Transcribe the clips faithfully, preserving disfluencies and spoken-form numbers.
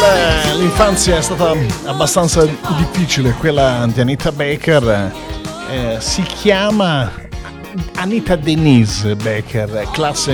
eh, l'infanzia è stata abbastanza difficile, quella di Anita Baker. Eh, si chiama Anita Denise Baker, classe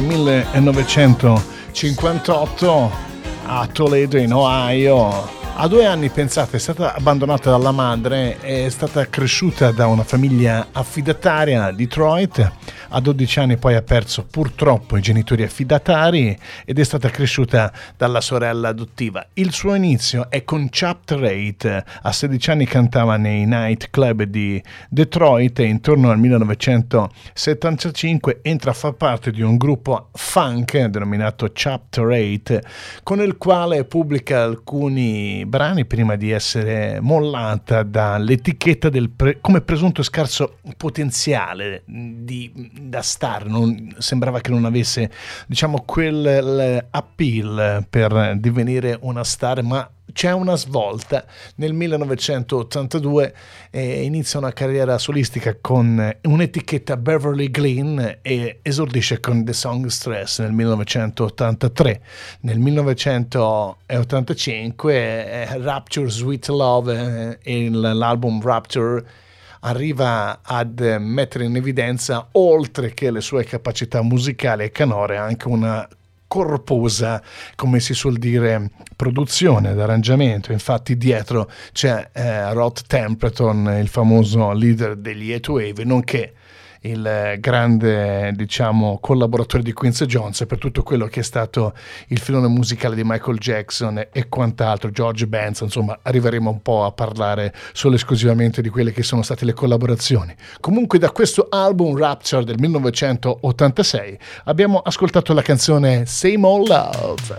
millenovecentocinquantotto, a Toledo in Ohio. A due anni, pensate, è stata abbandonata dalla madre, è stata cresciuta da una famiglia affidataria a Detroit. A dodici anni poi ha perso purtroppo i genitori affidatari ed è stata cresciuta dalla sorella adottiva. Il suo inizio è con Chapter otto. A sedici anni cantava nei night club di Detroit e intorno al millenovecentosettantacinque entra a far parte di un gruppo funk denominato Chapter otto, con il quale pubblica alcuni brani prima di essere mollata dall'etichetta del pre- come presunto scarso potenziale di, da star. Non, sembrava che non avesse, diciamo, quel appeal per divenire una star, ma c'è una svolta. Nel millenovecentottantadue eh, inizia una carriera solistica con un'etichetta Beverly Glenn e esordisce con The Song Stress nel millenovecentottantatré. Nel millenovecentottantacinque eh, Rapture Sweet Love e eh, l'album Rapture arriva ad mettere in evidenza, oltre che le sue capacità musicali e canore, anche una corposa, come si suol dire, produzione d'arrangiamento. Infatti dietro c'è eh, Rod Templeton, il famoso leader degli Heatwave, nonché il grande, diciamo, collaboratore di Quincy Jones per tutto quello che è stato il filone musicale di Michael Jackson e quant'altro, George Benson. Insomma, arriveremo un po' a parlare solo esclusivamente di quelle che sono state le collaborazioni. Comunque, da questo album Rapture del millenovecentottantasei abbiamo ascoltato la canzone Same Old Love.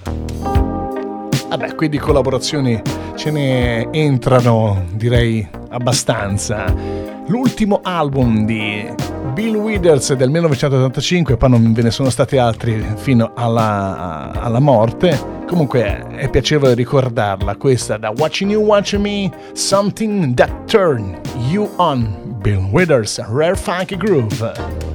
Vabbè, qui di collaborazioni ce ne entrano, direi, abbastanza. L'ultimo album di Bill Withers del millenovecentottantacinque, poi non ve ne sono stati altri fino alla, alla morte. Comunque è piacevole ricordarla, questa da Watching You Watching Me, Something That Turned You On, Bill Withers, Rare Funky Groove.